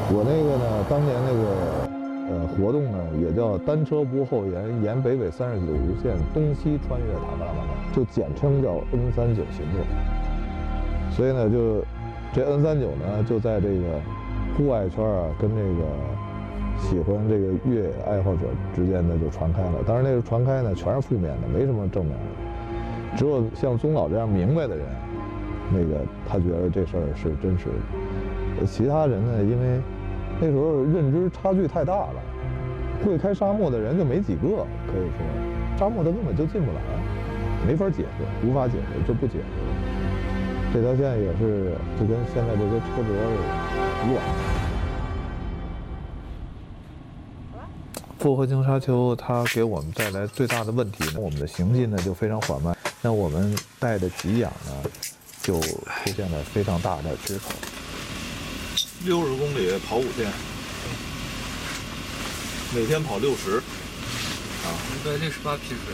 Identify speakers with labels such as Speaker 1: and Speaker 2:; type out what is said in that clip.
Speaker 1: 我那个呢，当年那个活动呢，也叫单车不后沿，沿北纬39度线东西穿越塔克拉玛干，就简称叫 N39行动。所以呢，就这 N39呢，就在这个户外圈啊，跟这个喜欢这个越野爱好者之间呢就传开了。当然，那个传开呢全是负面的，没什么正面的。只有像宗老这样明白的人，那个他觉得这事儿是真实的。其他人呢，因为那时候认知差距太大了，会开沙漠的人就没几个，可以说沙漠他根本就进不来，没法解释，无法解释，就不解释。这条线也是就跟现在这些车辙乱。复合型沙丘它给我们带来最大的问题呢，我们的行进呢就非常缓慢，那我们带的给氧呢就出现了非常大的缺口。60公里跑5天，每天跑60，
Speaker 2: 168匹水。